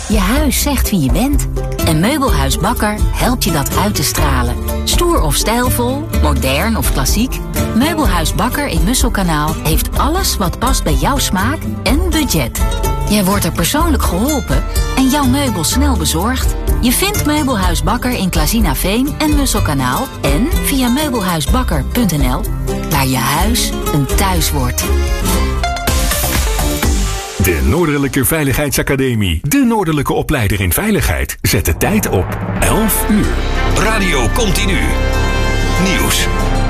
Je huis zegt wie je bent. En Meubelhuis Bakker helpt je dat uit te stralen. Stoer of stijlvol, modern of klassiek. Meubelhuis Bakker in Musselkanaal heeft alles wat past bij jouw smaak en budget. Jij wordt er persoonlijk geholpen en jouw meubel snel bezorgd. Je vindt Meubelhuis Bakker in Klazinaveen en Musselkanaal en via meubelhuisbakker.nl, waar je huis een thuis wordt. De Noordelijke Veiligheidsacademie. De Noordelijke opleider in veiligheid. Zet de tijd op 11 uur. Radio Continu. Nieuws.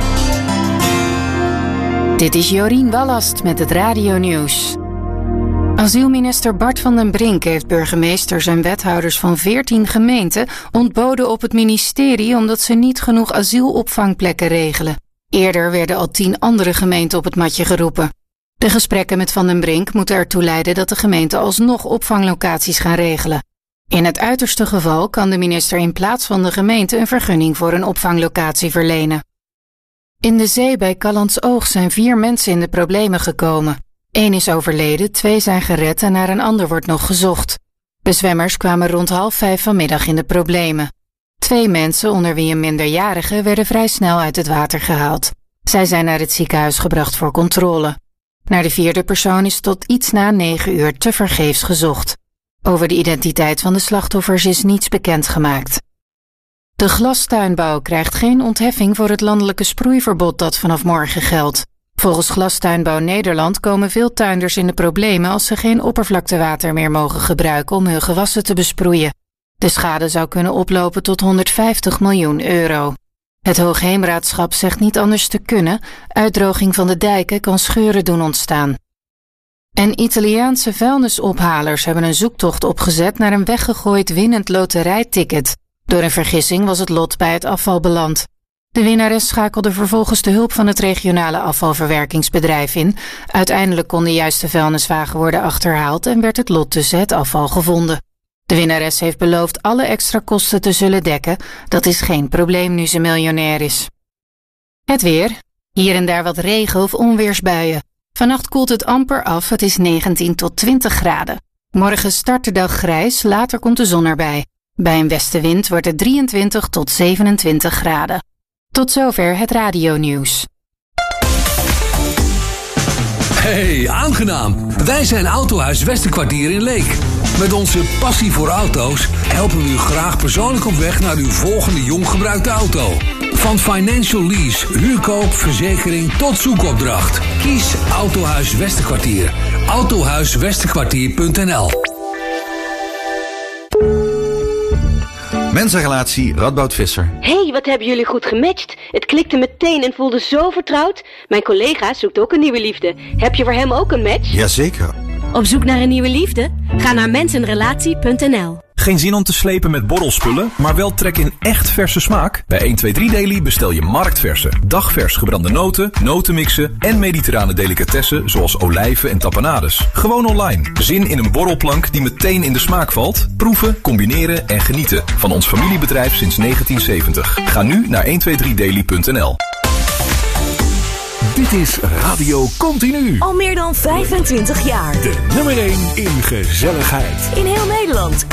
Dit is Jorien Wallast met het Radio Nieuws. Asielminister Bart van den Brink heeft burgemeesters en wethouders van 14 gemeenten ontboden op het ministerie omdat ze niet genoeg asielopvangplekken regelen. Eerder werden al 10 andere gemeenten op het matje geroepen. De gesprekken met Van den Brink moeten ertoe leiden dat de gemeenten alsnog opvanglocaties gaan regelen. In het uiterste geval kan de minister in plaats van de gemeente een vergunning voor een opvanglocatie verlenen. In de zee bij Callantsoog zijn 4 mensen in de problemen gekomen. 1 is overleden, 2 zijn gered en naar een ander wordt nog gezocht. De zwemmers kwamen rond 4:30 vanmiddag in de problemen. 2 mensen, onder wie een minderjarige, werden vrij snel uit het water gehaald. Zij zijn naar het ziekenhuis gebracht voor controle. Naar de 4e persoon is tot iets na 9 uur tevergeefs gezocht. Over de identiteit van de slachtoffers is niets bekendgemaakt. De glastuinbouw krijgt geen ontheffing voor het landelijke sproeiverbod dat vanaf morgen geldt. Volgens Glastuinbouw Nederland komen veel tuinders in de problemen als ze geen oppervlaktewater meer mogen gebruiken om hun gewassen te besproeien. De schade zou kunnen oplopen tot €150 miljoen. Het Hoogheemraadschap zegt niet anders te kunnen. Uitdroging van de dijken kan scheuren doen ontstaan. En Italiaanse vuilnisophalers hebben een zoektocht opgezet naar een weggegooid winnend loterijticket. Door een vergissing was het lot bij het afval beland. De winnares schakelde vervolgens de hulp van het regionale afvalverwerkingsbedrijf in. Uiteindelijk kon de juiste vuilniswagen worden achterhaald en werd het lot tussen het afval gevonden. De winnares heeft beloofd alle extra kosten te zullen dekken. Dat is geen probleem nu ze miljonair is. Het weer. Hier en daar wat regen of onweersbuien. Vannacht koelt het amper af, het is 19 tot 20 graden. Morgen start de dag grijs, later komt de zon erbij. Bij een westenwind wordt het 23 tot 27 graden. Tot zover het radionieuws. Hey, aangenaam. Wij zijn Autohuis Westerkwartier in Leek. Met onze passie voor auto's helpen we u graag persoonlijk op weg naar uw volgende jong gebruikte auto. Van financial lease, huurkoop, verzekering tot zoekopdracht. Kies Autohuis Westerkwartier. Autohuiswesterkwartier.nl. Mensenrelatie Radboud Visser. Hey, wat hebben jullie goed gematcht. Het klikte meteen en voelde zo vertrouwd. Mijn collega zoekt ook een nieuwe liefde. Heb je voor hem ook een match? Jazeker. Op zoek naar een nieuwe liefde? Ga naar mensenrelatie.nl. Geen zin om te slepen met borrelspullen, maar wel trek in echt verse smaak? Bij 123 Daily bestel je marktverse, dagvers gebrande noten, notenmixen en mediterrane delicatessen zoals olijven en tapenades. Gewoon online. Zin in een borrelplank die meteen in de smaak valt? Proeven, combineren en genieten van ons familiebedrijf sinds 1970. Ga nu naar 123daily.nl. Dit is Radio Continu. Al meer dan 25 jaar. De nummer 1 in gezelligheid. In heel Nederland.